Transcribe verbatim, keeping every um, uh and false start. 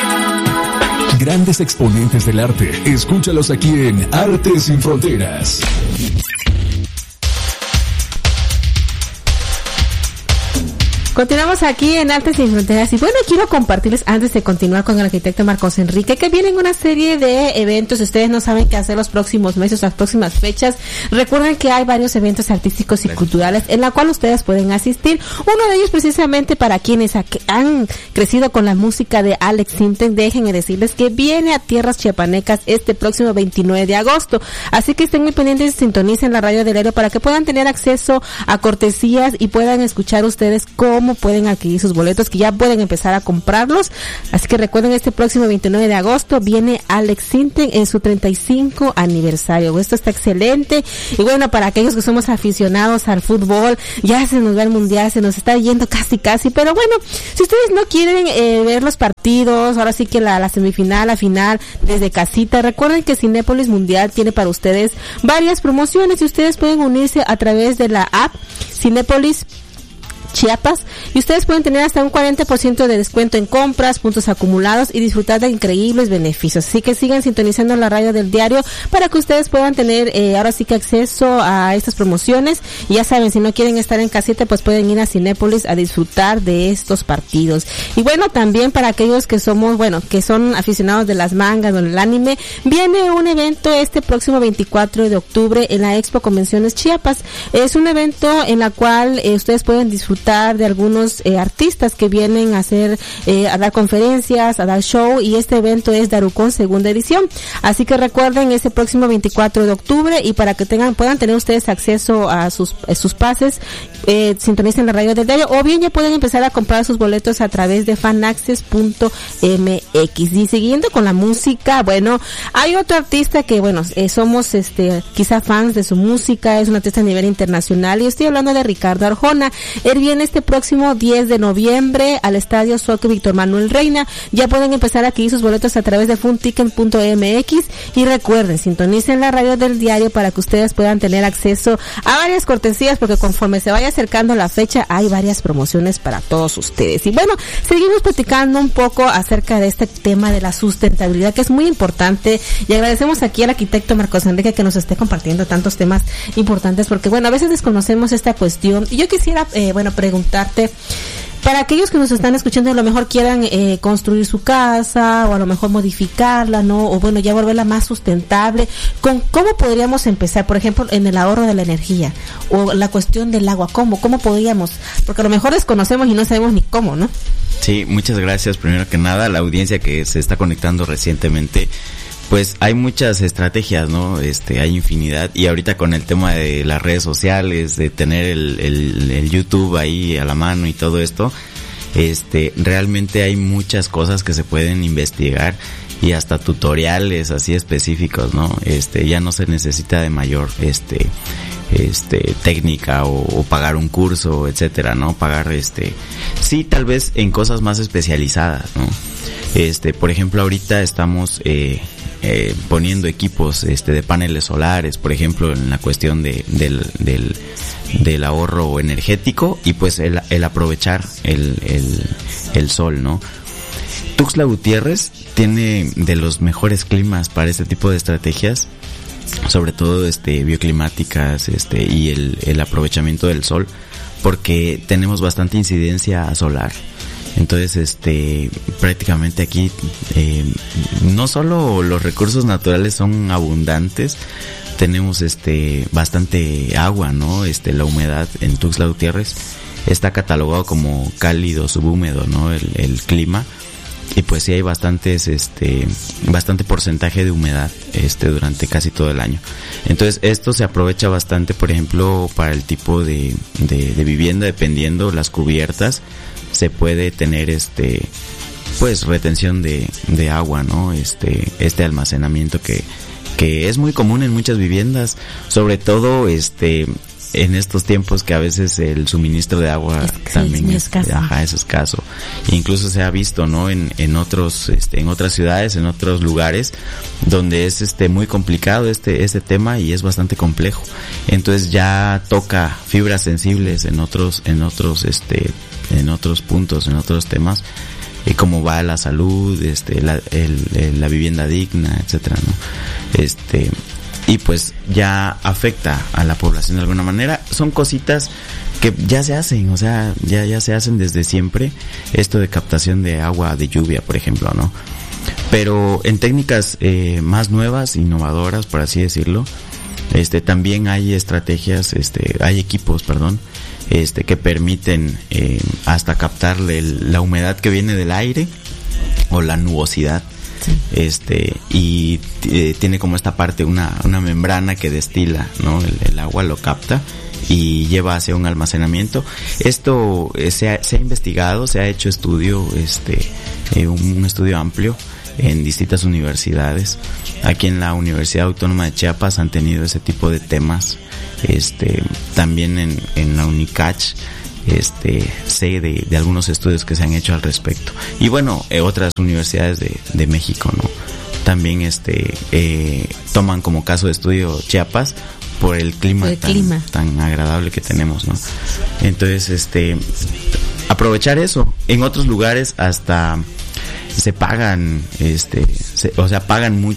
Grandes exponentes del arte. Escúchalos aquí en Arte Sin Fronteras. Continuamos aquí en Arte Sin Fronteras y bueno, quiero compartirles antes de continuar con el arquitecto Marcos Enrique que vienen una serie de eventos. Si ustedes no saben qué hacer los próximos meses, las próximas fechas, recuerden que hay varios eventos artísticos y culturales en la cual ustedes pueden asistir. Uno de ellos precisamente para quienes han crecido con la música de Alex Sintek, déjenme decirles que viene a tierras chiapanecas este próximo veintinueve de agosto. Así que estén muy pendientes y sintonicen la radio del Aero para que puedan tener acceso a cortesías y puedan escuchar ustedes cómo cómo pueden adquirir sus boletos, que ya pueden empezar a comprarlos. Así que recuerden, este próximo veintinueve de agosto viene Alex Sintek en su treinta y cinco aniversario. Esto está excelente. Y bueno, para aquellos que somos aficionados al fútbol, ya se nos va el mundial, se nos está yendo casi casi, pero bueno, si ustedes no quieren eh, ver los partidos, ahora sí que la, la semifinal, la final, desde casita, recuerden que Cinépolis Mundial tiene para ustedes varias promociones y ustedes pueden unirse a través de la app Cinépolis Chiapas y ustedes pueden tener hasta un cuarenta por ciento de descuento en compras, puntos acumulados y disfrutar de increíbles beneficios. Así que sigan sintonizando la radio del diario para que ustedes puedan tener eh, ahora sí que acceso a estas promociones. Y ya saben, si no quieren estar en casita, pues pueden ir a Cinépolis a disfrutar de estos partidos. Y bueno, también para aquellos que somos, bueno, que son aficionados de las mangas o el anime, viene un evento este próximo veinticuatro de octubre en la Expo Convenciones Chiapas. Es un evento en la cual eh, ustedes pueden disfrutar de algunos eh, artistas que vienen a hacer, eh, a dar conferencias, a dar show, y este evento es Darucón segunda edición. Así que recuerden, este próximo veinticuatro de octubre, y para que tengan, puedan tener ustedes acceso a sus, a sus pases, eh, sintonicen la radio del diario, o bien ya pueden empezar a comprar sus boletos a través de fanaccess punto m x. Y siguiendo con la música, bueno, hay otro artista que, bueno, eh, somos, este, quizá fans de su música, es un artista a nivel internacional, y estoy hablando de Ricardo Arjona. Él viene este próximo diez de noviembre al Estadio Soto Víctor Manuel Reina. Ya pueden empezar a adquirir sus boletos a través de funticket punto m x, y recuerden, sintonicen la radio del diario para que ustedes puedan tener acceso a varias cortesías, porque conforme se vaya acercando la fecha hay varias promociones para todos ustedes. Y bueno, seguimos platicando un poco acerca de este tema de la sustentabilidad, que es muy importante, y agradecemos aquí al arquitecto Marcos Enrique que nos esté compartiendo tantos temas importantes, porque bueno, a veces desconocemos esta cuestión, y yo quisiera, eh, bueno, preguntarte, para aquellos que nos están escuchando, a lo mejor quieran eh, construir su casa, o a lo mejor modificarla, ¿no? O bueno, ya volverla más sustentable, ¿con cómo podríamos empezar? Por ejemplo, en el ahorro de la energía, o la cuestión del agua, ¿cómo? ¿Cómo podríamos? Porque a lo mejor desconocemos y no sabemos ni cómo, ¿no? Sí, muchas gracias, primero que nada, a la audiencia que se está conectando recientemente. Pues hay muchas estrategias, ¿no? Este, hay infinidad, y ahorita con el tema de las redes sociales, de tener el, el, el YouTube ahí a la mano y todo esto, este, realmente hay muchas cosas que se pueden investigar, y hasta tutoriales así específicos, ¿no? Este, ya no se necesita de mayor, este, este, técnica o, o pagar un curso, etcétera, ¿no? Pagar, este, sí, tal vez en cosas más especializadas, ¿no? Este, por ejemplo, ahorita estamos, eh, Eh, poniendo equipos este de paneles solares, por ejemplo, en la cuestión de del del del ahorro energético, y pues el, el aprovechar el, el el sol, ¿no? Tuxtla Gutiérrez tiene de los mejores climas para este tipo de estrategias, sobre todo este bioclimáticas, este y el el aprovechamiento del sol, porque tenemos bastante incidencia solar. Entonces, este, prácticamente aquí, eh, no solo los recursos naturales son abundantes, tenemos este, bastante agua, ¿no? Este, la humedad en Tuxtla Gutiérrez está catalogado como cálido subhúmedo, ¿no? El, el clima. Y pues sí hay bastantes, este, bastante porcentaje de humedad, este, durante casi todo el año. Entonces esto se aprovecha bastante, por ejemplo, para el tipo de, de, de vivienda, dependiendo las cubiertas, se puede tener este, pues retención de, de agua, ¿no? Este, este almacenamiento que, que es muy común en muchas viviendas, sobre todo, este, en estos tiempos que a veces el suministro de agua es, también sí, es, es, ajá, es escaso. Incluso se ha visto, ¿no? En, en otros, este, en otras ciudades, en otros lugares, donde es este muy complicado este, este tema, y es bastante complejo. Entonces ya toca fibras sensibles en otros, en otros, este, en otros puntos, en otros temas, eh, cómo va la salud, este, la, el, el, la vivienda digna, etcétera, ¿no? Este, y pues ya afecta a la población de alguna manera. Son cositas que ya se hacen, o sea, ya, ya se hacen desde siempre, esto de captación de agua de lluvia, por ejemplo, ¿no? Pero en técnicas eh, más nuevas, innovadoras, por así decirlo, este, también hay estrategias, este, hay equipos, perdón, este, que permiten eh, hasta captar el, la humedad que viene del aire o la nubosidad. Sí. Este, y eh, tiene como esta parte una, una membrana que destila, ¿no? El, el agua lo capta y lleva hacia un almacenamiento. Esto eh, se, ha, se ha investigado, se ha hecho estudio, este, eh, un, un estudio amplio en distintas universidades. Aquí en la Universidad Autónoma de Chiapas han tenido ese tipo de temas. Este, también en, en la UNICACH, este, sé de, de algunos estudios que se han hecho al respecto. Y bueno, eh, otras universidades de, de México, ¿no? También este, eh, toman como caso de estudio Chiapas por el clima, el tan, clima tan agradable que tenemos, ¿no? Entonces, este, aprovechar eso. En otros lugares hasta se pagan, este, se, o sea, pagan mucho